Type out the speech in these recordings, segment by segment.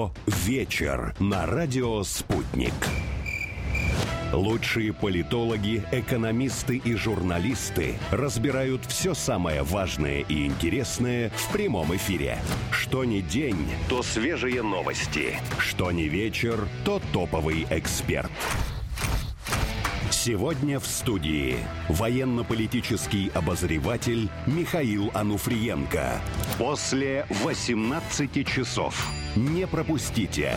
Шоу «Вечер» на радио «Спутник». Лучшие политологи, экономисты и журналисты разбирают все самое важное и интересное в прямом эфире. Что ни день, то свежие новости. Что ни вечер, то топовый эксперт. Сегодня в студии военно-политический обозреватель Михаил Ануфриенко. После 18 часов. Не пропустите.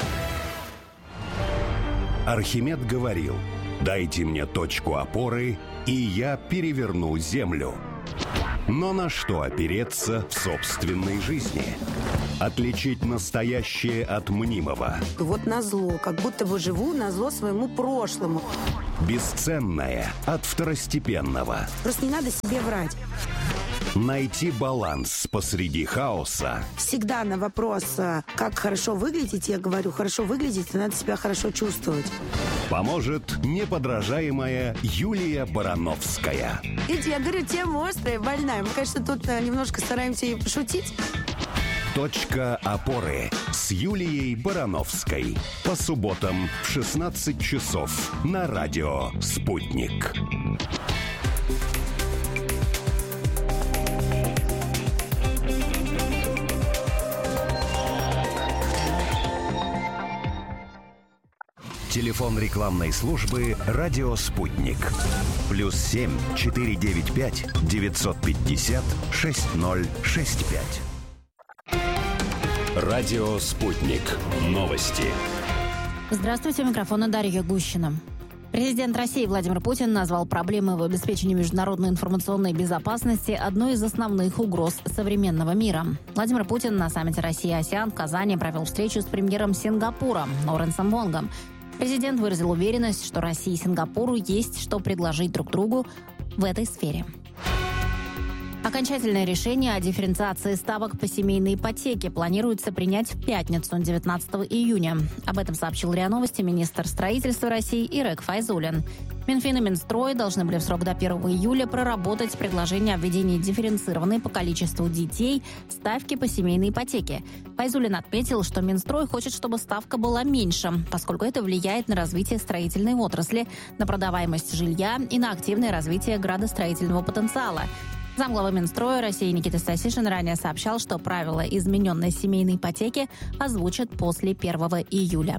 Архимед говорил: «Дайте мне точку опоры, и я переверну землю». Но на что опереться в собственной жизни? Отличить настоящее от мнимого. Вот назло, как будто бы живу назло своему прошлому. Бесценное от второстепенного. Просто не надо себе врать. Найти баланс посреди хаоса. Всегда на вопрос, как хорошо выглядеть, я говорю, хорошо выглядеть, надо себя хорошо чувствовать. Поможет неподражаемая Юлия Барановская. Видите, я говорю, тема острая, больная. Мы, конечно, тут немножко стараемся и пошутить. Точка опоры с Юлией Барановской. По субботам в 16 часов на радио «Спутник». Телефон рекламной службы «Радио Спутник». +7 495 950 6065. Радио «Спутник». Новости. Здравствуйте, у микрофона Дарья Гущина. Президент России Владимир Путин назвал проблемы в обеспечении международной информационной безопасности одной из основных угроз современного мира. Владимир Путин на саммите Россия-АСЕАН в Казани провел встречу с премьером Сингапура Лоренсом Вонгом. Президент выразил уверенность, что России и Сингапуру есть что предложить друг другу в этой сфере. Окончательное решение о дифференциации ставок по семейной ипотеке планируется принять в пятницу, 19 июня. Об этом сообщил РИА Новости министр строительства России Ирек Файзуллин. Минфин и Минстрой должны были в срок до 1 июля проработать предложение о введении дифференцированной по количеству детей ставки по семейной ипотеке. Файзуллин отметил, что Минстрой хочет, чтобы ставка была меньше, поскольку это влияет на развитие строительной отрасли, на продаваемость жилья и на активное развитие градостроительного потенциала. Замглавы Минстроя России Никита Стасишин ранее сообщал, что правила измененной семейной ипотеки озвучат после 1 июля.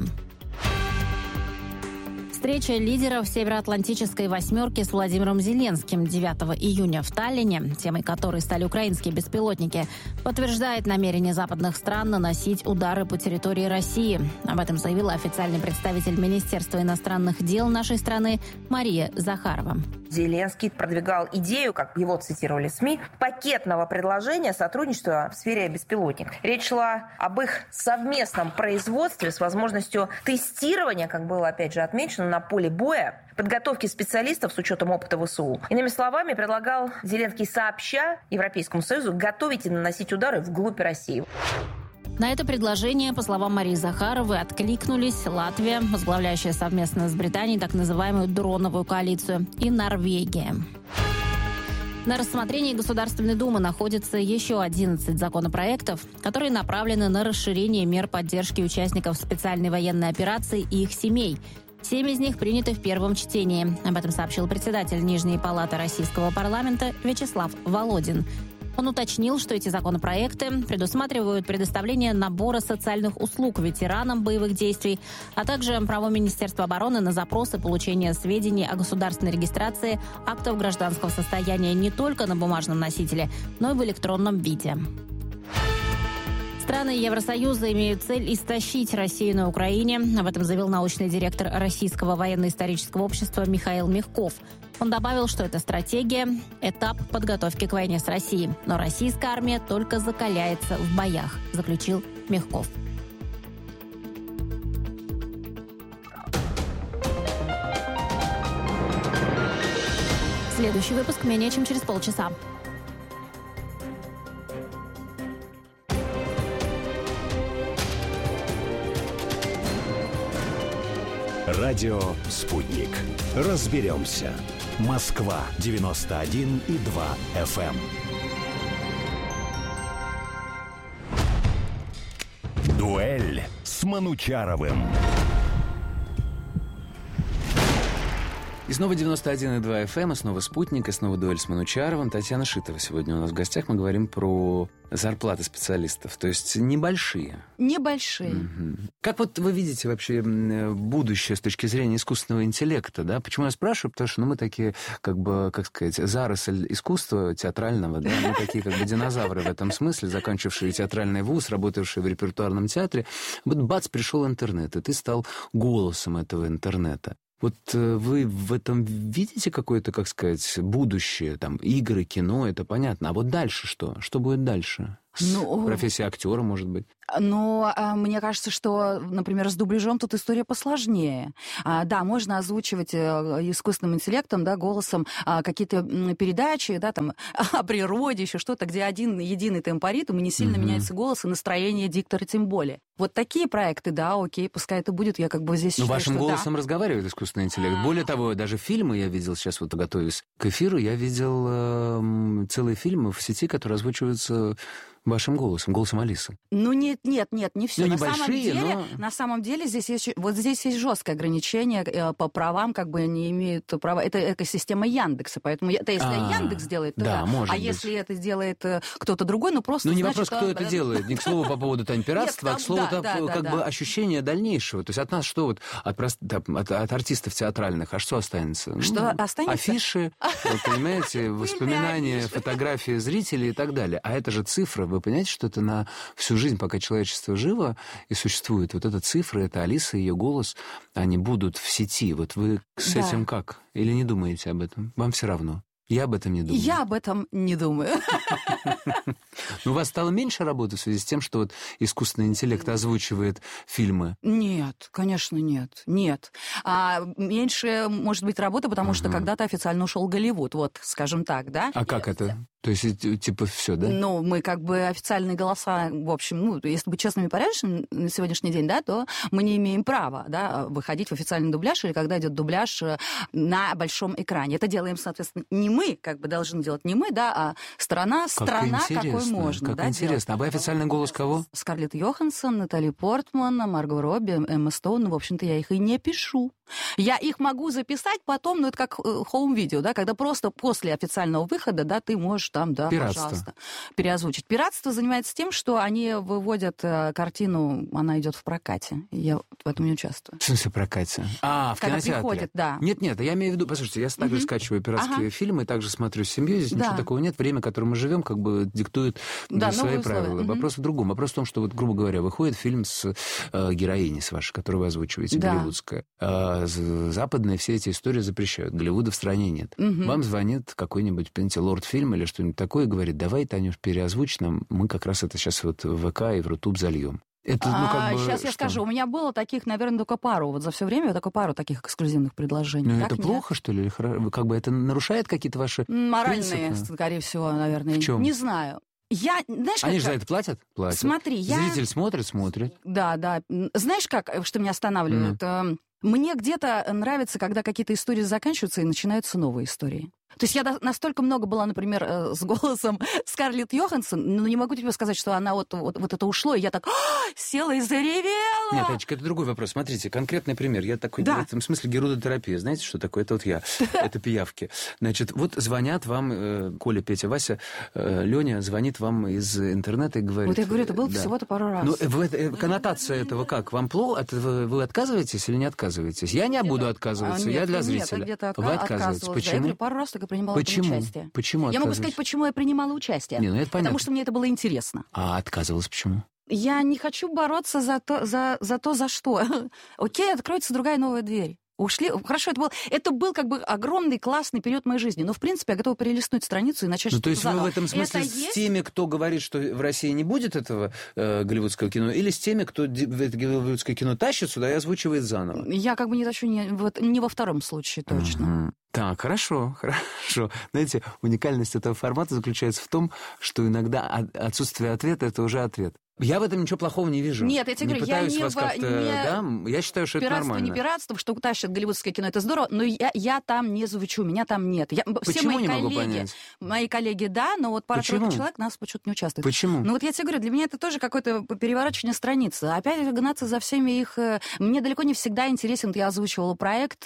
Встреча лидеров Североатлантической восьмерки с Владимиром Зеленским 9 июня в Таллине, темой которой стали украинские беспилотники, подтверждает намерение западных стран наносить удары по территории России. Об этом заявила официальный представитель Министерства иностранных дел нашей страны Мария Захарова. Зеленский продвигал идею, как его цитировали СМИ, пакетного предложения сотрудничества в сфере беспилотников. Речь шла об их совместном производстве с возможностью тестирования, как было опять же отмечено, на поле боя, подготовки специалистов с учетом опыта ВСУ. Иными словами, предлагал Зеленский сообща Европейскому Союзу готовить и наносить удары вглубь России. На это предложение, по словам Марии Захаровой, откликнулись Латвия, возглавляющая совместно с Британией так называемую дроновую коалицию, и Норвегия. На рассмотрении Государственной Думы находится еще 11 законопроектов, которые направлены на расширение мер поддержки участников специальной военной операции и их семей. 7 из них приняты в первом чтении. Об этом сообщил председатель Нижней палаты Российского парламента Вячеслав Володин. Он уточнил, что эти законопроекты предусматривают предоставление набора социальных услуг ветеранам боевых действий, а также право Министерства обороны на запросы получения сведений о государственной регистрации актов гражданского состояния не только на бумажном носителе, но и в электронном виде. Страны Евросоюза имеют цель истощить Россию на Украине. Об этом заявил научный директор Российского военно-исторического общества Михаил Мягков. Он добавил, что эта стратегия – этап подготовки к войне с Россией. Но российская армия только закаляется в боях, заключил Мягков. Следующий выпуск менее чем через полчаса. Радио «Спутник». Разберемся. Москва 91,2 FM. Дуэль с Манучаровым. И снова 91,2 FM, и снова «Спутник», и снова «Дуэль» с Манучаровым. Татьяна Шитова сегодня у нас в гостях. Мы говорим про зарплаты специалистов, то есть небольшие. Небольшие. Угу. Как вот вы видите вообще будущее с точки зрения искусственного интеллекта, да? Почему я спрашиваю? Потому что мы такие, как бы, как сказать, заросль искусства театрального, да? Мы такие, как бы, динозавры в этом смысле, заканчивавшие театральный вуз, работавшие в репертуарном театре. Вот бац, пришел интернет, и ты стал голосом этого интернета. Вот вы в этом видите какое-то, как сказать, будущее? Там, игры, кино, это понятно. А вот дальше что? Что будет дальше? Профессия актера, может быть? Но мне кажется, что, например, с дубляжом тут история посложнее. Да, можно озвучивать искусственным интеллектом, да, голосом какие-то передачи, да, там, о природе, еще что-то, где один единый темпоритм, и не сильно меняется голос, и настроение диктора тем более. Вот такие проекты, да, окей, пускай это будет, я как бы здесь считаю, вашим что голосом разговаривает искусственный интеллект. Более того, даже фильмы я видел, сейчас вот готовясь к эфиру, я видел целые фильмы в сети, которые озвучиваются вашим голосом, голосом Алисы. Ну, нет, не все. Ну, небольшие, на самом деле здесь есть жесткое ограничение по правам, как бы они имеют права. Это экосистема Яндекса, поэтому это если Яндекс делает, то да. Может быть. Если это сделает кто-то другой, ну просто... Ну, не вопрос, кто это делает. Не к слову по поводу пиратства, а к слову бы ощущение дальнейшего. То есть от нас что вот, от артистов театральных, а что останется? Что останется? Афиши, понимаете, воспоминания, фотографии зрителей и так далее. А это же цифры. Вы понимаете, что это на всю жизнь, пока человечество живо и существует, вот эта цифра, это Алиса, ее голос, они будут в сети. Вот вы с этим как? Или не думаете об этом? Вам все равно? Я об этом не думаю. Я об этом не думаю. Но у вас стало меньше работы в связи с тем, что вот искусственный интеллект озвучивает фильмы? Нет, конечно, нет. Меньше, может быть, работы, потому что когда-то официально ушел Голливуд, вот, скажем так, да? А как это? То есть, типа, все, да? Ну, мы как бы официальные голоса, в общем, если быть честными и порядочными на сегодняшний день, да, то мы не имеем права, да, выходить в официальный дубляж или когда идет дубляж на большом экране. Это делаем, соответственно, не мы, как бы должны делать не мы, да, а страна, какой можно. Как да, интересно. Делать. А вы официальный голос кого? Скарлетт Йоханссон, Натали Портман, Марго Робби, Эмма Стоун. В общем-то, я их и не пишу. Я их могу записать потом, это как хоум-видео, да, когда просто после официального выхода, да, ты можешь там, да, пиратство. Пожалуйста, переозвучить. Пиратство занимается тем, что они выводят картину, она идет в прокате. Я в этом не участвую. В смысле в прокате? В кинотеатре? Приходят, да. Нет, я имею в виду, послушайте, я также скачиваю пиратские фильмы, также смотрю с семьей, здесь ничего такого нет. Время, в котором мы живем, как бы диктует свои правила. Вопрос в другом. Вопрос в том, что, вот, грубо говоря, выходит фильм с героиней с вашей, которую вы озвучиваете, голливудская. Западные все эти истории запрещают. Голливуда в стране нет. Вам звонит какой-нибудь, понимаете, лорд-фильм или что-нибудь такое и говорит: давай, Танюш, переозвучь нам, мы как раз это сейчас вот в ВК и в Рутуб зальем. Это, сейчас я скажу, у меня было таких, наверное, только пару. Вот за все время только пару таких эксклюзивных предложений. Ну, это плохо, что ли? Как бы это нарушает какие-то ваши моральные, принципы? Скорее всего, наверное. В чем? Не знаю. Они же за это платят? Платят. Смотри, Зритель смотрит. Да. Знаешь, что меня останавливает? Мне где-то нравится, когда какие-то истории заканчиваются и начинаются новые истории. То есть я настолько много была, например, с голосом Скарлетт Йоханссон, но не могу тебе сказать, что она вот это ушло, и я так села и заревела. Нет, Танечка, это другой вопрос. Смотрите, конкретный пример. Я такой, в этом смысле, герудотерапия. Знаете, что такое? Это вот я. Это пиявки. Значит, вот звонят вам, Коля, Петя, Вася, Леня звонит вам из интернета и говорит... Вот я говорю, это было всего-то пару раз. Ну, коннотация этого как? Вам плохо? Вы отказываетесь или не отказываетесь? Я не буду отказываться, я для зрителя. Вы отказываетесь. Почему? Я пару раз принимала участие. Почему я могу сказать, почему я принимала участие. Это понятно. Потому что мне это было интересно. А отказывалась почему? Я не хочу бороться за то, за что. Окей, откроется другая новая дверь. Ушли. Хорошо, это был как бы огромный классный период моей жизни. Но, в принципе, я готова перелистнуть страницу и начать что-то заново. То есть вы в этом смысле с теми, кто говорит, что в России не будет этого голливудского кино, или с теми, кто это голливудское кино тащит сюда и озвучивает заново? Я как бы не тащу не во втором случае точно. Так, хорошо. Знаете, уникальность этого формата заключается в том, что иногда отсутствие ответа – это уже ответ. Я в этом ничего плохого не вижу. Нет, я тебе говорю, я пытаюсь вас как-то... Да? Я считаю, что это пиратство, нормально. не пиратство, что тащат голливудское кино, это здорово, но я там не звучу, меня там нет. Почему не могу понять? Мои коллеги, да, но вот пара-тройка человек нас почему-то не участвует. Почему? Ну вот я тебе говорю, для меня это тоже какое-то переворачивание страницы. Опять гнаться за всеми их... Мне далеко не всегда интересен. Я озвучивала проект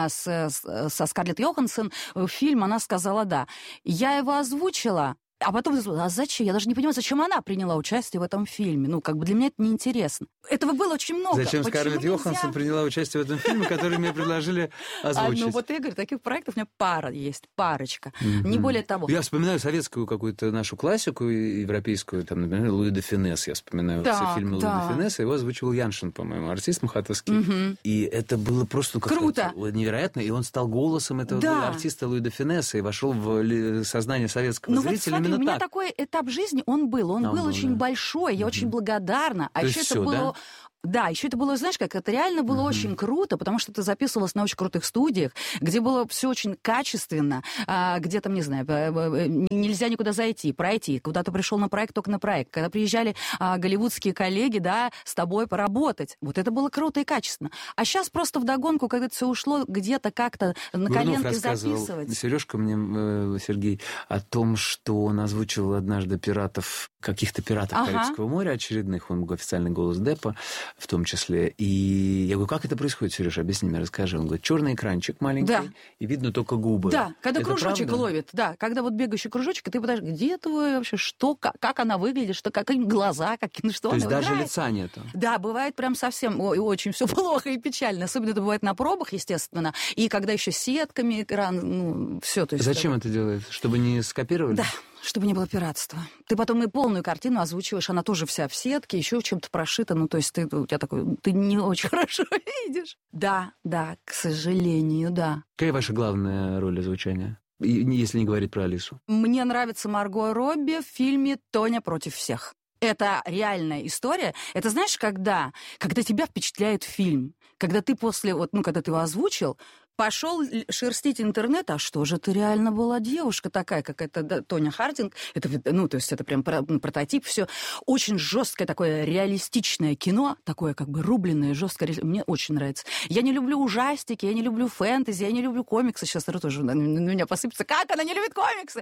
со Скарлетт Йоханссон, фильм, она сказала «да». Я его озвучила, а потом, а зачем? Я даже не понимаю, зачем она приняла участие в этом фильме. Ну, как бы для меня это неинтересно. Этого было очень много. Зачем Скарлетт Йоханссон приняла участие в этом фильме, который мне предложили озвучить? Ну, вот я говорю, таких проектов у меня пара есть, парочка. Не более того. Я вспоминаю советскую какую-то нашу классику европейскую, там, например, Луи де Фюнес. Я вспоминаю все фильмы Луи де Фюнеса. Его озвучивал Яншин, по-моему, артист мхатовский. И это было просто как-то невероятно. И он стал голосом этого артиста Луи де Фюнеса и вошел в сознание советского зрителя. У меня такой этап жизни, он был очень большой, я очень благодарна. А еще это было... Да, еще это было, знаешь, как это реально было очень круто, потому что это записывалось на очень крутых студиях, где было все очень качественно, где там, не знаю, нельзя никуда зайти, пройти, куда ты пришел на проект, только на проект. Когда приезжали голливудские коллеги, да, с тобой поработать. Вот это было круто и качественно. А сейчас просто вдогонку, когда это все ушло где-то как-то на коленке записывать. Сережка мне, Сергей, о том, что он озвучивал однажды каких-то пиратов Карибского моря очередных, он официальный голос Деппа, в том числе. И я говорю, как это происходит, Сережа, объясни мне, расскажи. Он говорит, черный экранчик маленький, и видно только губы. Да, когда это кружочек правда? Ловит, да, когда вот бегающий кружочек, и ты пытаешься, где это вообще, что, как она выглядит, что, какие глаза, что То есть она даже играет. Лица нету? Да, бывает прям совсем очень все плохо и печально. Особенно это бывает на пробах, естественно, и когда еще сетками экран, все. Зачем это делает? Чтобы не скопировали? Да. Чтобы не было пиратства. Ты потом и полную картину озвучиваешь, она тоже вся в сетке, еще чем-то прошита, то есть у тебя такой, ты не очень хорошо видишь. Да, к сожалению, да. Какая ваша главная роль озвучания, если не говорить про Алису? Мне нравится Марго Робби в фильме «Тоня против всех». Это реальная история. Это знаешь, когда тебя впечатляет фильм, когда ты после, когда ты его озвучил, пошел шерстить интернет, а что же это реально была девушка такая, как эта Тоня Хардинг. Это, то есть это прям прототип, все. Очень жесткое такое реалистичное кино, такое как бы рубленное, жесткое. Мне очень нравится. Я не люблю ужастики, я не люблю фэнтези, я не люблю комиксы. Сейчас тоже на меня посыпется. Как она не любит комиксы?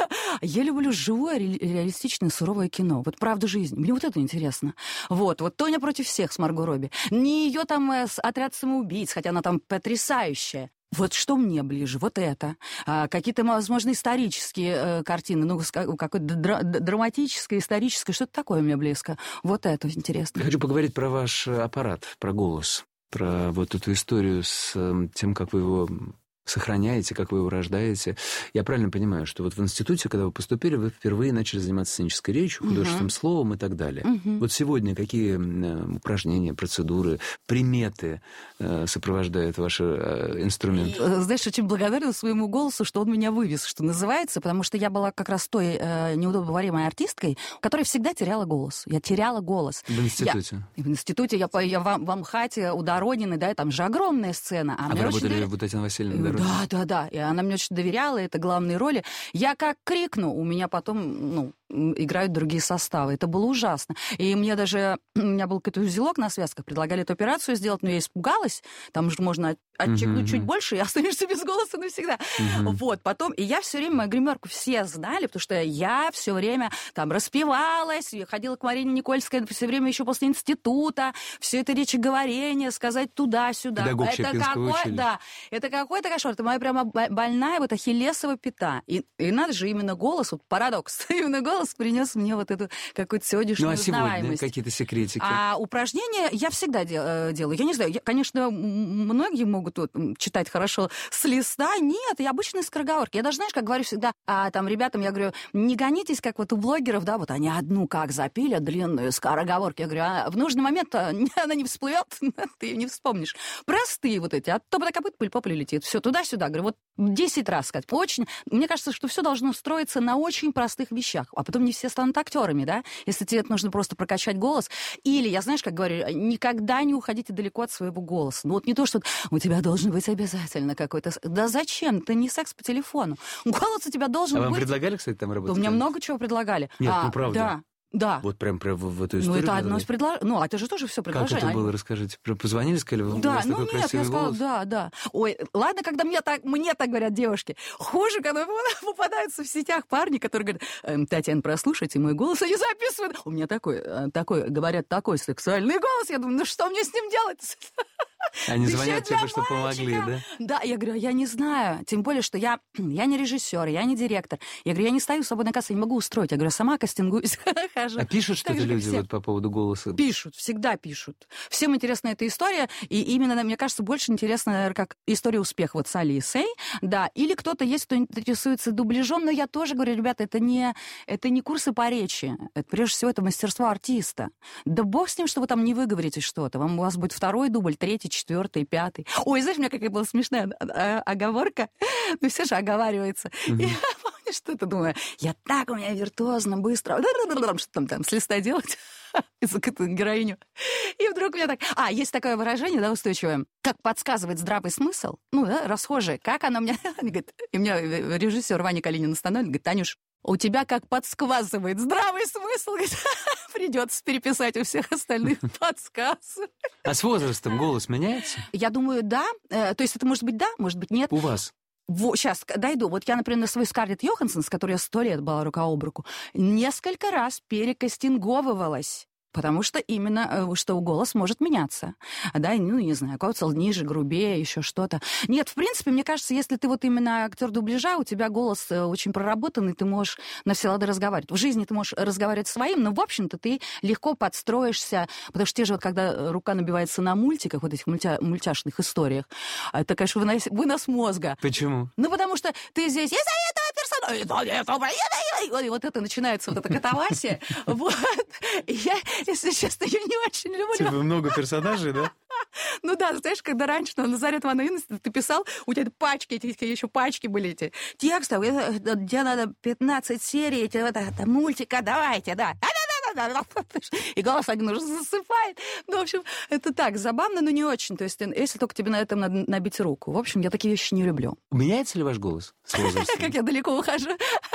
Я люблю живое, реалистичное, суровое кино. Вот правда жизни. Мне вот это интересно. Вот Тоня против всех с Марго Робби. Не ее там отряд самоубийц, хотя она там потрясающая. Вот что мне ближе, вот это. Какие-то, возможно, исторические картины, какое-то драматическое, историческое, что-то такое мне близко. Вот это интересно. Я хочу поговорить про ваш аппарат, про голос, про вот эту историю с тем, как вы его сохраняете, как вы его рождаете. Я правильно понимаю, что вот в институте, когда вы поступили, вы впервые начали заниматься сценической речью, художественным словом и так далее. Вот сегодня какие упражнения, процедуры, приметы сопровождают ваш инструмент? Знаешь, очень благодарна своему голосу, что он меня вывез, что называется, потому что я была как раз той неудобоваримой артисткой, которая всегда теряла голос. Я теряла голос. В институте? В институте я в Амхате у Доронины, да, там же огромная сцена. А вы работали в Татьяне Васильевне? Да. И она мне очень доверяла, это главные роли. Я как крикну, у меня потом, играют другие составы. Это было ужасно. И у меня был какой-то узелок на связках, предлагали эту операцию сделать, но я испугалась. Там же можно отчекнуть чуть больше, и останешься без голоса навсегда. Вот, потом, и я все время, мою гримерку все знали, потому что я все время там распевалась, ходила к Марине Никольской все время еще после института, все это речеговорение, сказать туда-сюда. Педагог Щепкинского училища. Да, это какой-то кошмар. Это моя прямо больная вот ахиллесова пята. И надо же именно голос, вот парадокс, именно голос принес мне вот эту какую-то сегодняшнюю узнаваемость. Сегодня какие-то секретики? А упражнения я всегда делаю. Я не знаю, конечно, многие могут читать хорошо с листа. Нет, я обычные скороговорки. Я даже, знаешь, как говорю всегда там ребятам, я говорю, не гонитесь, как вот у блогеров, да, вот они одну как запили, длинную скороговорку. Я говорю, в нужный момент она не всплывет, ты ее не вспомнишь. Простые вот эти, а то копыт пыль по полю летит. Все туда-сюда. Говорю, вот 10 раз сказать. Мне кажется, что все должно строиться на очень простых вещах. А потом не все станут актерами, да? Если тебе это нужно просто прокачать голос. Или, я знаешь, как говорю, никогда не уходите далеко от своего голоса. Вот не то, что у тебя должен быть обязательно какой-то... Да зачем? Это не секс по телефону. Голос у тебя должен быть... А вам предлагали, кстати, там работать? У меня много чего предлагали. Нет, правда. Да. Да. Вот прям в эту историю? Ну, это одно из предложений. Ну, это же тоже все предложение. Как это было, расскажите? Позвонили, сказали, у вас такой красивый голос? Да. Ой, ладно, когда мне так говорят девушки. Хуже, когда попадаются в сетях парни, которые говорят: Татьяна, прослушайте мой голос, они записывают. У меня такой, говорят, такой сексуальный голос. Я думаю, ну что мне с ним делать? Они звонят тебе, чтобы помогли, да? Да, я говорю, я не знаю. Тем более, что я не режиссер, я не директор. Я говорю, я не стою в свободной кассе, не могу устроить. Я говорю, сама кастингуюсь, хожу. А пишут что-то люди вот по поводу голоса? Пишут, всегда пишут. Всем интересна эта история. И именно, мне кажется, больше интересна, наверное, как история успеха вот с Алисой. Да, или кто-то есть, кто интересуется дубляжом. Но я тоже говорю, ребята, это не курсы по речи. Это, прежде всего, это мастерство артиста. Да бог с ним, что вы там не выговорите что-то. У вас будет второй дубль, третий, четвертый, пятый. Ой, знаешь, у меня какая была смешная оговорка. Ну, все же оговаривается. И я помню, что-то думаю, у меня виртуозно, быстро. Что там с листа делать? Героиню. И вдруг у меня так... есть такое выражение, да, устойчивое. Как подсказывает здравый смысл. Ну, да, расхожее. Как оно мне... И меня режиссер Ваня Калинин останавливает, говорит: Танюш, у тебя как подсказывает здравый смысл. Придется переписать у всех остальных подсказы. А с возрастом голос меняется? Я думаю, да. То есть это может быть да, может быть нет. У вас? Сейчас дойду. Вот я, например, на свою Скарлетт Йоханссон, с которой я 100 лет была рука об руку, несколько раз перекастинговывалась. Потому что именно, что голос может меняться. Да, ну, не знаю, кого-то ниже, грубее, еще что-то. Нет, в принципе, мне кажется, если ты вот именно актер дубляжа, у тебя голос очень проработанный, ты можешь на все лады разговаривать. В жизни ты можешь разговаривать своим, но, в общем-то, ты легко подстроишься, потому что те же вот, когда рука набивается на мультиках, вот этих мультяшных историях, это, конечно, вынос мозга. Почему? Ну, потому что ты здесь... И вот это начинается, вот эта катавасия. Вот. Я, если честно, ее не очень люблю. Типа много персонажей, да? Ну да, знаешь, когда раньше на Назарет Ивановна Юность ты писал, у тебя пачки, эти еще пачки были эти текстов, где надо 15 серий, это мультика, давайте, да. И голос один уже засыпает. Ну, в общем, это так, забавно, но не очень. То есть, если только тебе на этом надо набить руку. В общем, я такие вещи не люблю. Меняется ли ваш голос с возрастом? Как я далеко ухожу.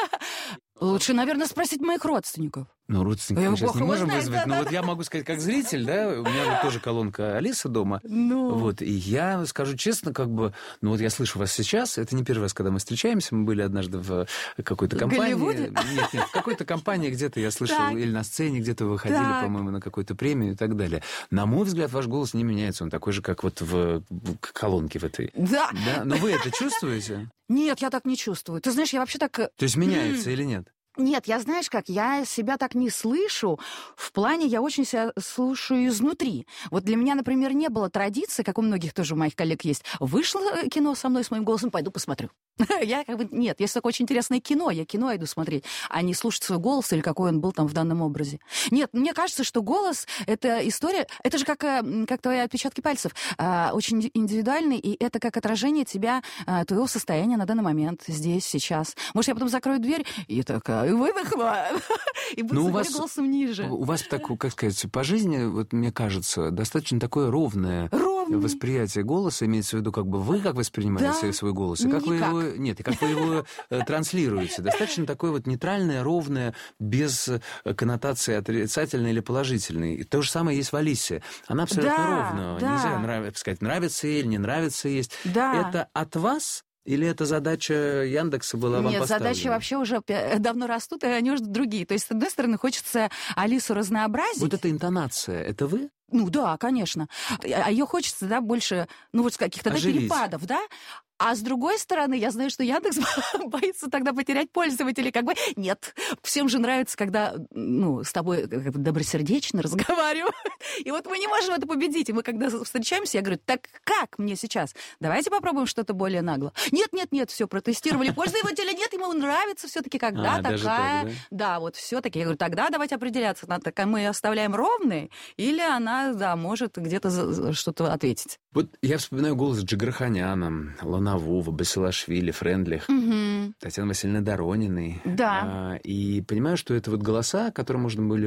Лучше, наверное, спросить моих родственников. Ну, родственников мы сейчас не можем вызвать. Но вот я могу сказать, как зритель, да, у меня вот тоже колонка Алиса дома. Вот, и я скажу честно, ну вот я слышу вас сейчас, это не первый раз, когда мы встречаемся, мы были однажды в какой-то компании. В Голливуде? Нет, в какой-то компании где-то я слышал, или на сцене где-то вы выходили, по-моему, на какую-то премию и так далее. На мой взгляд, ваш голос не меняется, он такой же, как вот в колонке в этой. Да. Но вы это чувствуете? Нет, я так не чувствую. Ты знаешь, я вообще так... То есть меняется или нет? Нет, я, знаешь как, я себя так не слышу. В плане, я очень себя слушаю изнутри. Вот для меня, например, не было традиции, как у многих тоже у моих коллег есть. Вышло кино со мной, с моим голосом, пойду посмотрю. Я нет, если такое очень интересное кино, я кино иду смотреть, а не слушать свой голос или какой он был там в данном образе. Нет, мне кажется, что голос — это история, это же как твои отпечатки пальцев, очень индивидуальный, и это как отражение тебя, твоего состояния на данный момент, здесь, сейчас. Может, я потом закрою дверь и такая выдохну, и буду говорить голосом ниже. У вас, так, как сказать, по жизни, вот мне кажется, достаточно такое ровное восприятие голоса, имеется в виду, как бы вы как воспринимаете свой голос, и как вы его... Нет, и как вы его транслируете. Достаточно такое вот нейтральное, ровное, без коннотации отрицательной или положительной. И то же самое есть в Алисе. Она абсолютно ровная. Нельзя сказать, нравится ей или не нравится есть. Это от вас? Или это задача Яндекса была вам поставлена? Нет, задачи вообще уже давно растут, и они уже другие. То есть, с одной стороны, хочется Алису разнообразить. Вот эта интонация, это вы? Ну да, конечно. А ее хочется, да, больше, ну вот каких-то перепадов, да? А с другой стороны, я знаю, что Яндекс боится тогда потерять пользователей. Как бы нет, всем же нравится, когда с тобой добросердечно разговаривают. И вот мы не можем это победить. И мы когда встречаемся, я говорю, так как мне сейчас? Давайте попробуем что-то более нагло. Нет, все, протестировали. Пользователя нет, ему нравится все-таки, когда такая... Так, да, вот все-таки. Я говорю, тогда давайте определяться. Мы оставляем ровный, или она, может где-то что-то ответить. Вот я вспоминаю голос Джигарханяна, Ланового, Басилашвили, Френдлих, Татьяны Васильевны Дорониной. Да. И понимаю, что это вот голоса, которые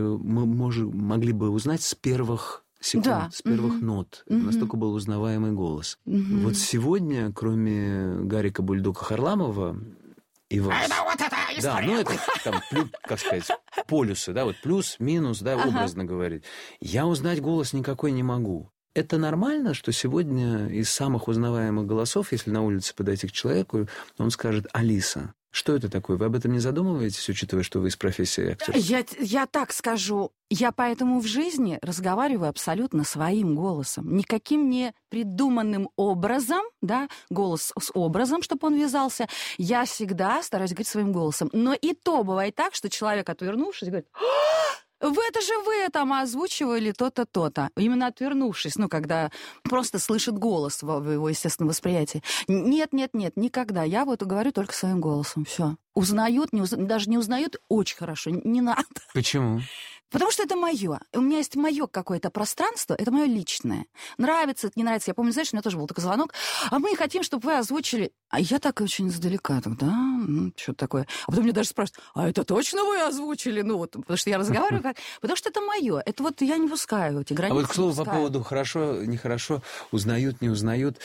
могли бы узнать с первых секунд, с первых нот. Настолько был узнаваемый голос. Вот сегодня, кроме Гарика Бульдока Харламова, И вот эта история. Да, ну это там, как сказать, полюсы, да, вот плюс, минус, да, образно говорить. Я узнать голос никакой не могу. Это нормально, что сегодня из самых узнаваемых голосов, если на улице подойти к человеку, он скажет «Алиса». Что это такое? Вы об этом не задумываетесь, учитывая, что вы из профессии актера? Я так скажу. Я поэтому в жизни разговариваю абсолютно своим голосом. Никаким не придуманным образом, да, голос с образом, чтобы он вязался. Я всегда стараюсь говорить своим голосом. Но и то бывает так, что человек, отвернувшись, говорит... Это же вы там озвучивали то-то, то-то. Именно отвернувшись, когда просто слышит голос в его естественном восприятии. Нет, никогда. Я вот говорю только своим голосом. Все. Узнают, даже не узнают, очень хорошо. Не надо. Почему? Потому что это мое. У меня есть мое какое-то пространство, это мое личное. Нравится, не нравится. Я помню, знаешь, у меня тоже был такой звонок. А мы хотим, чтобы вы озвучили. А я так очень издалека, да, что-то такое. А потом мне даже спрашивают, а это точно вы озвучили? Потому что я разговариваю как... Потому что это мое. Это вот я не пускаю эти границы. А вот, к слову, по поводу хорошо, нехорошо, узнают, не узнают.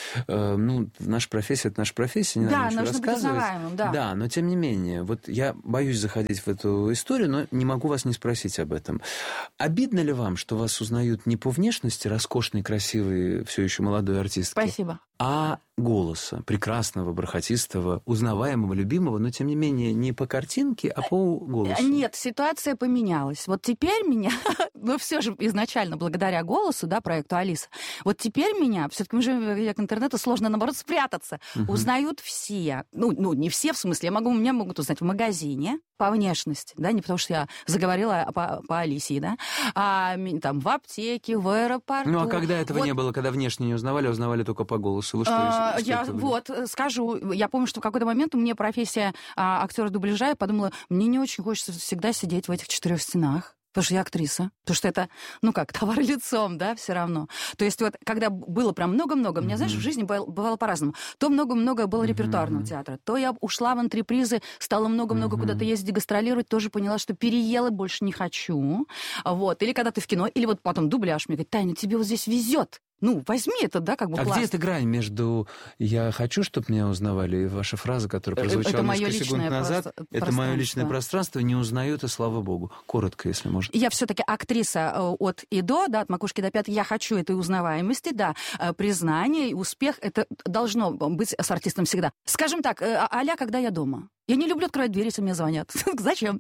Наша профессия — это наша профессия, не надо ничего рассказывать. Быть узнаваемым, да. Да, но тем не менее, вот я боюсь заходить в эту историю, но не могу вас не спросить об этом. Обидно ли вам, что вас узнают не по внешности, роскошной, красивой, все еще молодой артистки? Спасибо. А голоса, прекрасного, бархатистого, узнаваемого, любимого, но, тем не менее, не по картинке, а по голосу? Нет, ситуация поменялась. Вот теперь меня, но все же изначально благодаря голосу, да, проекту «Алиса», вот теперь меня, все-таки мы живем век интернета, сложно, наоборот, спрятаться. Узнают все. Не все, в смысле, меня могут узнать в магазине по внешности, да, не потому что я заговорила по Алисе, да, а там в аптеке, в аэропорту. А когда этого не было, когда внешне не узнавали, а узнавали только по голосу? Вы что, я скажу, я помню, что в какой-то момент у меня профессия актера дубляжа, я подумала, мне не очень хочется всегда сидеть в этих 4 стенах. Потому что я актриса. Потому что это, товар лицом, да, все равно. То есть вот, когда было прям много-много, у меня, знаешь, в жизни бывало по-разному. То много-много было репертуарного театра, то я ушла в антрепризы, стала много-много куда-то ездить, гастролировать, тоже поняла, что переела, больше не хочу. Вот. Или когда ты в кино, или вот потом дубляж, мне говорит, Таня, тебе вот здесь везет. Возьми это, да, как бы А пласт. где эта грань между «я хочу, чтобы меня узнавали» и ваша фраза, которая прозвучала несколько секунд назад? Это мое личное пространство, не узнают, и слава богу. Коротко, если можно. Я все-таки актриса от и до, да, от макушки до пят. Я хочу этой узнаваемости, да, признания, успех. Это должно быть с артистом всегда. Скажем так, а-ля «когда я дома». Я не люблю открывать дверь, если мне звонят. Зачем?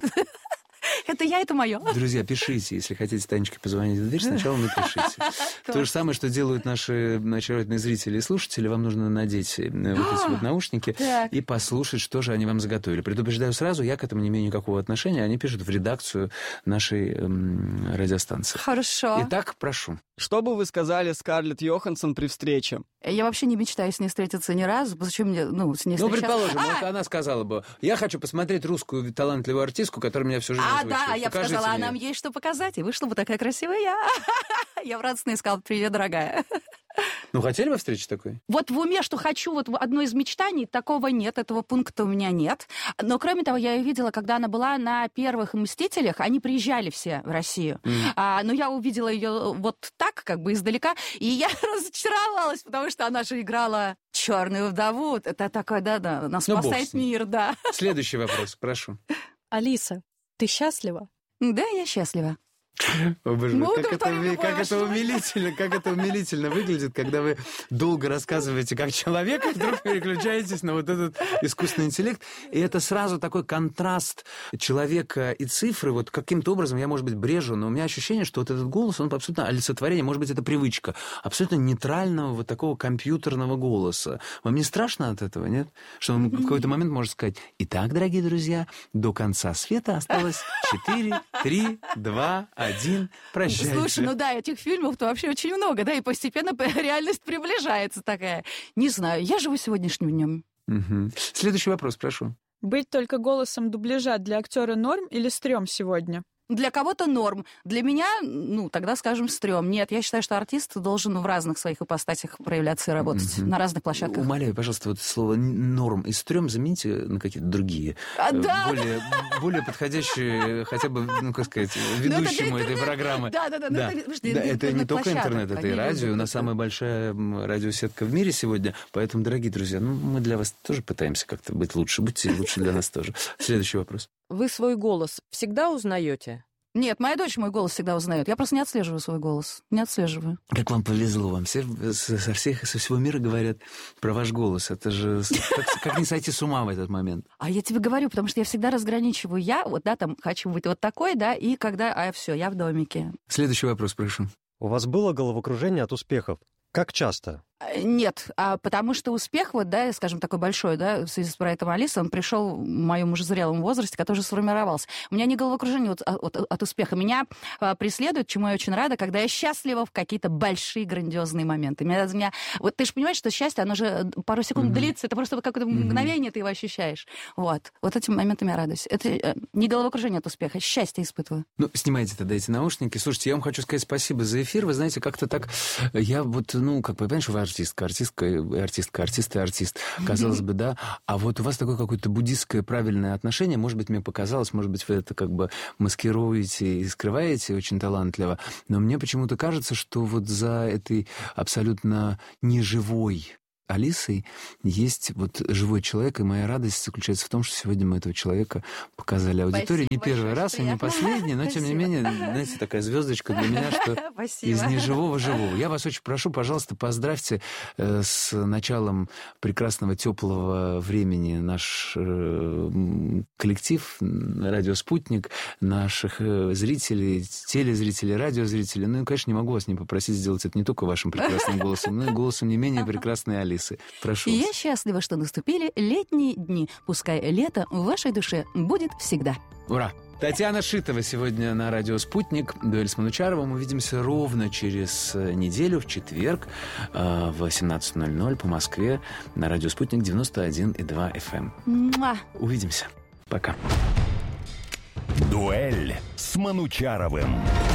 Это я, это мое. Друзья, пишите. Если хотите Танечке позвонить в дверь, сначала напишите. То же самое, что делают наши очаровательные зрители и слушатели. Вам нужно надеть вот эти вот наушники и послушать, что же они вам заготовили. Предупреждаю сразу, я к этому не имею никакого отношения. Они пишут в редакцию нашей радиостанции. Хорошо. Итак, прошу. Что бы вы сказали Скарлетт Йоханссон при встрече? Я вообще не мечтаю с ней встретиться ни разу. Зачем мне, с ней встречаться? Предположим, вот она сказала бы, я хочу посмотреть русскую талантливую артистку, которая меня всю жизнь озвучивает. Да, я бы сказала, а нам есть что показать. И вышла бы такая красивая. Я в радостно сказала, привет, дорогая. Хотели бы встречи такой? Вот в уме, что хочу, вот одно из мечтаний, такого нет, этого пункта у меня нет. Но, кроме того, я ее видела, когда она была на первых «Мстителях», они приезжали все в Россию. Но я увидела ее вот так, как бы издалека, и я разочаровалась, потому что она же играла черную вдову. Это такое, да, она спасает мир, да. Следующий вопрос, прошу. Алиса, ты счастлива? Да, я счастлива. О, боже мой, как это умилительно выглядит, когда вы долго рассказываете как человек, и вдруг переключаетесь на вот этот искусственный интеллект. И это сразу такой контраст человека и цифры. Вот каким-то образом я, может быть, брежу, но у меня ощущение, что вот этот голос, он абсолютно олицетворение, может быть, это привычка, абсолютно нейтрального вот такого компьютерного голоса. Вам не страшно от этого, нет? Что он в какой-то момент может сказать: итак, дорогие друзья, до конца света осталось 4, 3, 2, 1. Прощайте. Слушай, этих фильмов-то вообще очень много, да, и постепенно реальность приближается такая. Не знаю, я живу сегодняшним днем. Следующий вопрос, прошу. Быть только голосом дубляжа для актера норм или стрём сегодня? Для кого-то норм. Для меня, тогда скажем, стрём. Нет, я считаю, что артист должен в разных своих ипостасях проявляться и работать на разных площадках. Умоляю, пожалуйста, вот слово «норм» и «стрём» замените на какие-то другие, более подходящие хотя бы, ведущему этой программы. Да. Это не только интернет, это и радио. У нас самая большая радиосетка в мире сегодня. Поэтому, дорогие друзья, мы для вас тоже пытаемся как-то быть лучше. Будьте лучше для нас тоже. Следующий вопрос. Вы свой голос всегда узнаете? Нет, моя дочь мой голос всегда узнает. Я просто не отслеживаю свой голос. Не отслеживаю. Как вам повезло. Вам все со всего мира говорят про ваш голос. Это же... Как не сойти с ума в этот момент? А я тебе говорю, потому что я всегда разграничиваю. Я хочу быть вот такой, и когда... все, я в домике. Следующий вопрос, прошу. У вас было головокружение от успехов? Как часто? Нет, потому что успех, скажем, такой большой, в связи с проектом «Алиса», он пришел в моем уже зрелом возрасте, который уже сформировался. У меня не головокружение от успеха. Меня преследует, чему я очень рада, когда я счастлива в какие-то большие, грандиозные моменты. Вот ты же понимаешь, что счастье, оно же пару секунд длится, это просто какое-то мгновение ты его ощущаешь. Вот этими моментами я радуюсь. Это не головокружение от успеха, счастье испытываю. Снимайте тогда эти наушники. Слушайте, я вам хочу сказать спасибо за эфир. Вы знаете, как-то так... Я понимаешь, вы артист. Казалось бы, да. А вот у вас такое какое-то буддистское правильное отношение. Может быть, мне показалось, может быть, вы это маскируете и скрываете очень талантливо. Но мне почему-то кажется, что вот за этой абсолютно неживой Алисой есть живой человек, и моя радость заключается в том, что сегодня мы этого человека показали аудитории. Не первый раз и не последний, но, тем не менее, знаете, такая звездочка для меня, что из неживого живого. Я вас очень прошу, пожалуйста, поздравьте с началом прекрасного, теплого времени наш коллектив, радио «Спутник», наших зрителей, телезрителей, радиозрителей. И, конечно, не могу вас не попросить сделать это не только вашим прекрасным голосом, но и голосом не менее прекрасной Алисы. Прошу. И я счастлива, что наступили летние дни. Пускай лето в вашей душе будет всегда. Ура! Татьяна Шитова сегодня на радио «Спутник». Дуэль с Манучаровым. Увидимся ровно через неделю, в четверг, в 18:00 по Москве на радио «Спутник» 91,2 FM. Увидимся. Пока. Дуэль с Манучаровым.